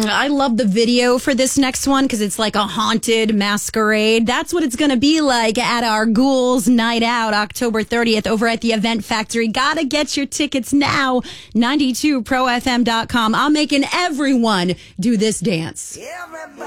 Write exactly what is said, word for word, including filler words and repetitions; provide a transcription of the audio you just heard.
I love the video for this next one because it's like a haunted masquerade. That's what it's going to be like at our Ghouls Night Out, October thirtieth, over at the Event Factory. Gotta get your tickets now. ninety-two pro f m dot com. I'm making everyone do this dance.